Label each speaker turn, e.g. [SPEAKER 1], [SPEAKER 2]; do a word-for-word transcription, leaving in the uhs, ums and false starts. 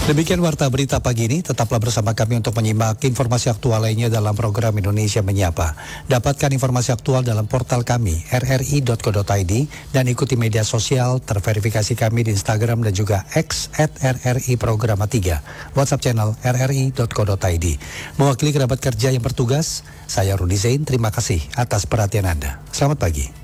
[SPEAKER 1] Demikian warta berita pagi ini. Tetaplah bersama kami untuk menyimak informasi aktual lainnya dalam program Indonesia Menyapa. Dapatkan informasi aktual dalam portal kami r r i dot co dot i d dan ikuti media sosial terverifikasi kami di Instagram dan juga X at r r i programa tiga, WhatsApp channel r r i dot co dot i d. Mewakili kerabat kerja yang bertugas, saya Rudi Zain. Terima kasih atas perhatian Anda. Selamat pagi.